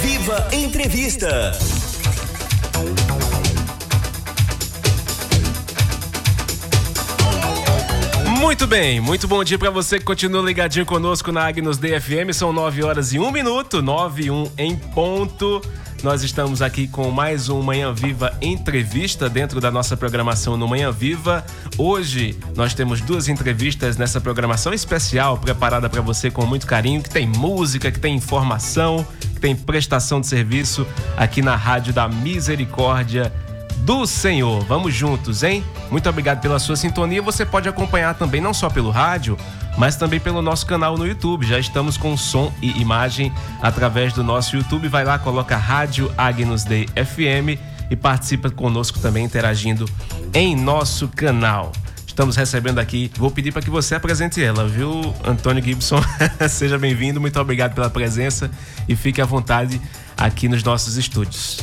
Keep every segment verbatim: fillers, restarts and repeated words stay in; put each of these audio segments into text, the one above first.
Viva Entrevista. Muito bem, muito bom dia para você que continua ligadinho conosco na Agnus Day F M. São nove horas e um minuto, nove e um em ponto. Nós estamos aqui com mais um Manhã Viva Entrevista dentro da nossa programação no Manhã Viva. Hoje nós temos duas entrevistas nessa programação especial preparada para você com muito carinho, que tem música, que tem informação, que tem prestação de serviço aqui na Rádio da Misericórdia do Senhor. Vamos juntos, hein? Muito obrigado pela sua sintonia. Você pode acompanhar também não só pelo rádio, mas também pelo nosso canal no YouTube. Já estamos com som e imagem através do nosso YouTube. Vai lá, coloca Rádio Agnus Day F M e participa conosco também interagindo em nosso canal. Estamos recebendo aqui, vou pedir para que você apresente ela, viu, Antônio Gibson? Seja bem-vindo, muito obrigado pela presença e fique à vontade aqui nos nossos estúdios.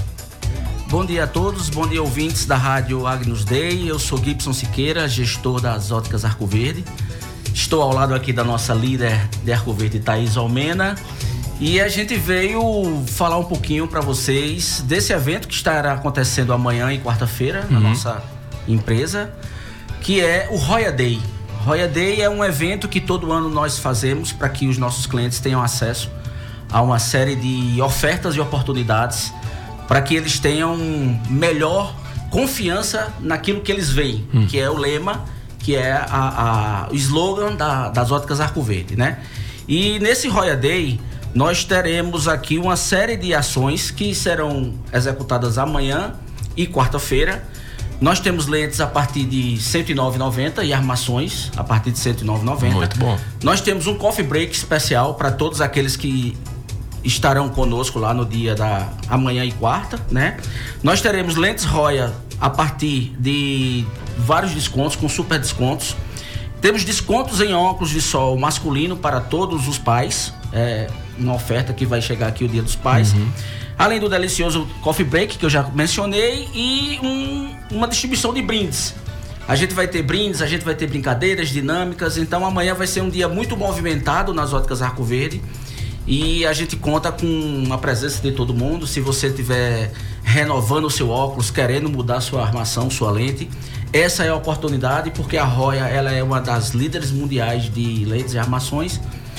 Bom dia a todos, bom dia ouvintes da Rádio Agnus Day. Eu sou Gibson Siqueira, gestor das Óticas Arco Verde. Estou ao lado aqui da nossa líder de Arco Verde, Thaís Almena. E a gente veio falar um pouquinho para vocês desse evento que estará acontecendo amanhã e quarta-feira na uhum. nossa empresa, que é o Roya Day. Roya Day é um evento que todo ano nós fazemos para que os nossos clientes tenham acesso a uma série de ofertas e oportunidades para que eles tenham melhor confiança naquilo que eles veem, hum. que é o lema, que é a, a, o slogan da, das Óticas Arco Verde, né? E nesse Roya Day, nós teremos aqui uma série de ações que serão executadas amanhã e quarta-feira. Nós temos lentes a partir de cento e nove reais e noventa centavos e armações a partir de cento e nove reais e noventa centavos. Muito bom. Nós temos um coffee break especial para todos aqueles que estarão conosco lá no dia da amanhã e quarta, né? Nós teremos lentes Roya a partir de vários descontos, com super descontos. Temos descontos em óculos de sol masculino para todos os pais, é uma oferta que vai chegar aqui o Dia dos Pais. Uhum. Além do delicioso coffee break que eu já mencionei e um, uma distribuição de brindes. A gente vai ter brindes, a gente vai ter brincadeiras dinâmicas, então amanhã vai ser um dia muito movimentado nas Óticas Arco Verde. E a gente conta com a presença de todo mundo. Se você estiver renovando o seu óculos, querendo mudar sua armação, sua lente, essa é a oportunidade, porque a Roya ela é uma das líderes mundiais de lentes e armações.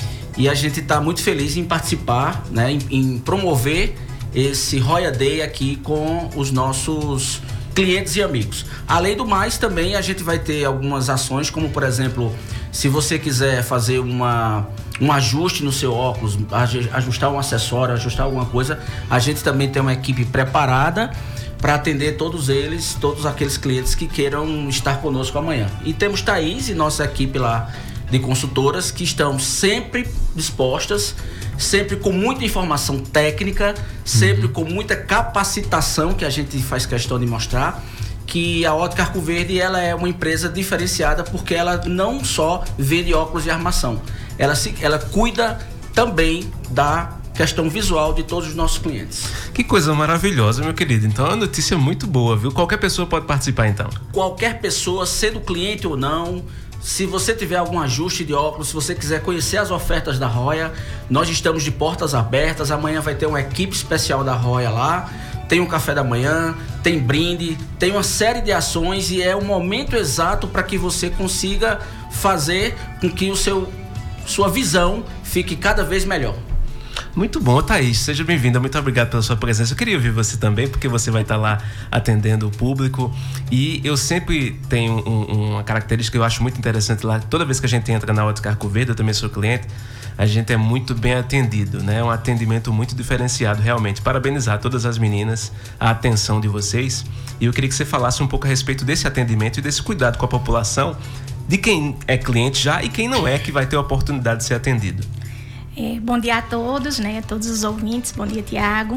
E a gente está muito feliz em participar, né, em, em promover esse Roya Day aqui com os nossos clientes e amigos. Além do mais, também a gente vai ter algumas ações, como por exemplo, se você quiser fazer uma, um ajuste no seu óculos, ajustar um acessório, ajustar alguma coisa, a gente também tem uma equipe preparada para atender todos eles, todos aqueles clientes que queiram estar conosco amanhã. E temos Thaís e nossa equipe lá de consultoras que estão sempre dispostas, sempre com muita informação técnica, sempre uhum. com muita capacitação, que a gente faz questão de mostrar, que a Ótica Arco Verde ela é uma empresa diferenciada porque ela não só vende óculos de armação, ela, se, ela cuida também da questão visual de todos os nossos clientes. Que coisa maravilhosa, meu querido. Então é uma notícia muito boa, viu? Qualquer pessoa pode participar, então. Qualquer pessoa, sendo cliente ou não. Se você tiver algum ajuste de óculos, se você quiser conhecer as ofertas da Roya, nós estamos de portas abertas. Amanhã vai ter uma equipe especial da Roya lá. Tem um café da manhã, tem brinde, tem uma série de ações e é o momento exato para que você consiga fazer com que o seu, sua visão fique cada vez melhor. Muito bom, Thaís, seja bem-vinda, muito obrigado pela sua presença. Eu queria ouvir você também, porque você vai estar lá atendendo o público e eu sempre tenho um, uma característica que eu acho muito interessante lá. Toda vez que a gente entra na Ótica Arco Verde, eu também sou cliente, a gente é muito bem atendido, né? É um atendimento muito diferenciado, realmente. Parabenizar todas as meninas, a atenção de vocês, e eu queria que você falasse um pouco a respeito desse atendimento e desse cuidado com a população, de quem é cliente já e quem não é, que vai ter a oportunidade de ser atendido. É, bom dia a todos, né? A todos os ouvintes. Bom dia, Tiago.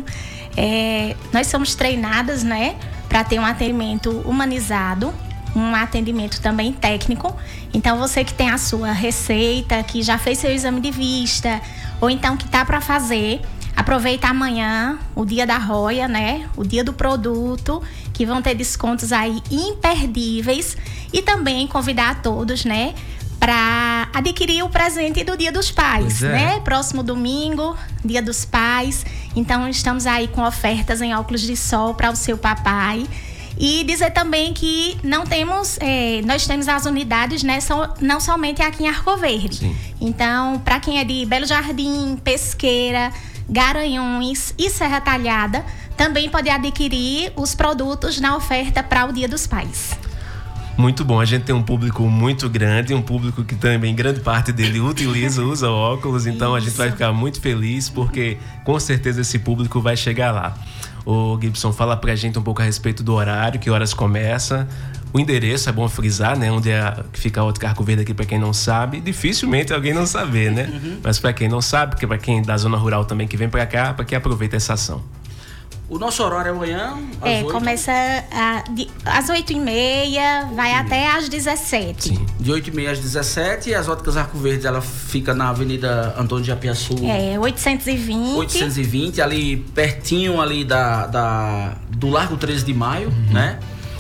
É, nós somos treinadas, né, para ter um atendimento humanizado, um atendimento também técnico. Então, você que tem a sua receita, que já fez seu exame de vista, ou então que tá para fazer, aproveita amanhã, o dia da Roya, né? O dia do produto, que vão ter descontos aí imperdíveis. E também convidar a todos, né, para adquirir o presente do Dia dos Pais, é. né? Próximo domingo, Dia dos Pais. Então, estamos aí com ofertas em óculos de sol para o seu papai. E dizer também que não temos, é, nós temos as unidades, né, são, não somente aqui em Arco Verde. Sim. Então, para quem é de Belo Jardim, Pesqueira, Garanhuns e Serra Talhada, também pode adquirir os produtos na oferta para o Dia dos Pais. Muito bom, a gente tem um público muito grande, um público que também, grande parte dele utiliza, usa óculos, então Isso. a gente vai ficar muito feliz porque com certeza esse público vai chegar lá. O Gibson, fala pra gente um pouco a respeito do horário, que horas começa, o endereço, é bom frisar, né, onde é que fica a Ótica Arco Verde aqui pra quem não sabe, dificilmente alguém não saber, né, uhum. mas pra quem não sabe, porque pra quem da zona rural também que vem pra cá, pra que aproveita essa ação. O nosso horário é amanhã? Às é, oito? Começa a, de, às oito e meia, vai Sim. até às dezessete. Sim. De oito e meia às dezessete, e as Óticas Arco Verde, ela fica na Avenida Antônio de Apiaçu. É, oitocentos e vinte. oitocentos e vinte, ali pertinho ali da, da, do Largo treze de Maio, uhum. né?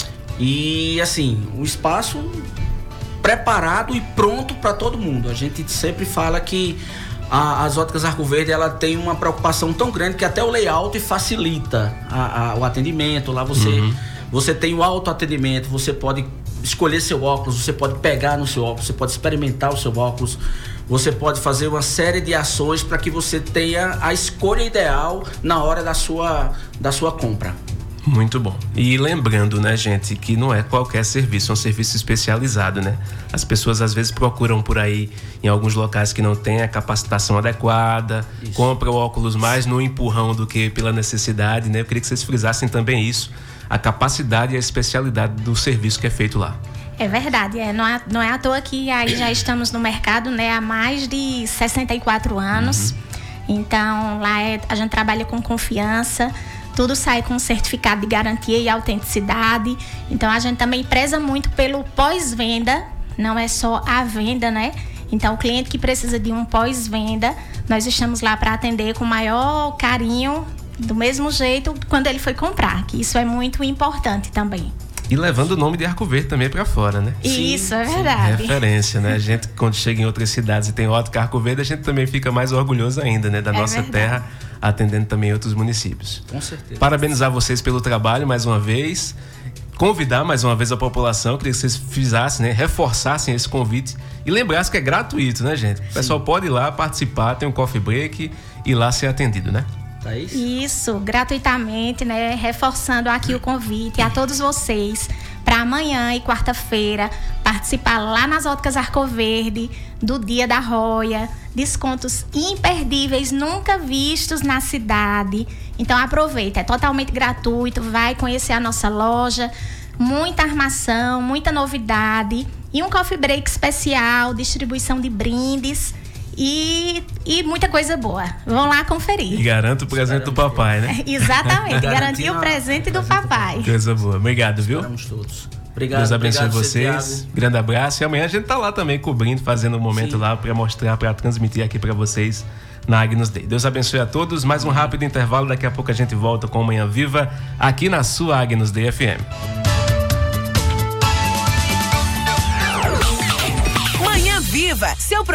E assim, um espaço preparado e pronto para todo mundo. A gente sempre fala que A, as Óticas Arco Verde, ela tem uma preocupação tão grande que até o layout facilita a, a, o atendimento. Lá você, uhum. você tem o autoatendimento, você pode escolher seu óculos, você pode pegar no seu óculos, você pode experimentar o seu óculos, você pode fazer uma série de ações para que você tenha a escolha ideal na hora da sua, da sua compra. Muito bom. E lembrando, né, gente, que não é qualquer serviço, é um serviço especializado, né? As pessoas às vezes procuram por aí em alguns locais que não tem a capacitação adequada, isso. compram óculos mais no empurrão do que pela necessidade, né? Eu queria que vocês frisassem também isso, a capacidade e a especialidade do serviço que é feito lá. É verdade, é, não, é, não é à toa que aí já estamos no mercado, né, há mais de sessenta e quatro anos. Uhum. Então, lá é, a gente trabalha com confiança. Tudo sai com certificado de garantia e autenticidade. Então, a gente também preza muito pelo pós-venda. Não é só a venda, né? Então, o cliente que precisa de um pós-venda, nós estamos lá para atender com o maior carinho, do mesmo jeito quando ele foi comprar. Que isso é muito importante também. E levando o nome de Arco Verde também para fora, né? Isso, sim, é verdade. Sim. Referência, né? A gente, quando chega em outras cidades e tem Ótica Arco Verde, a gente também fica mais orgulhoso ainda, né? Da é nossa verdade. terra, atendendo também outros municípios. Com certeza. Parabenizar vocês pelo trabalho mais uma vez. Convidar mais uma vez a população, queria que vocês fizessem, né? Reforçassem esse convite e lembrassem que é gratuito, né, gente? O pessoal sim. pode ir lá participar, tem um coffee break e lá ser atendido, né? Isso, gratuitamente, né? Reforçando aqui o convite a todos vocês para amanhã e quarta-feira participar lá nas Óticas Arco Verde do Dia da Roia, descontos imperdíveis, nunca vistos na cidade. Então aproveita, é totalmente gratuito, vai conhecer a nossa loja, muita armação, muita novidade e um coffee break especial, distribuição de brindes. E, e muita coisa boa. Vão lá conferir. E garanto o presente do papai, né? Exatamente, garantir o presente do papai. Coisa boa. Obrigado, viu? Esperamos todos. Obrigado. Deus abençoe obrigado, vocês. Grande abraço. E amanhã a gente tá lá também cobrindo, fazendo um momento Sim. lá para mostrar, para transmitir aqui para vocês na Agnus Day. Deus abençoe a todos. Mais um rápido intervalo. Daqui a pouco a gente volta com Manhã Viva aqui na sua Agnus Day F M. Manhã Viva, seu programa.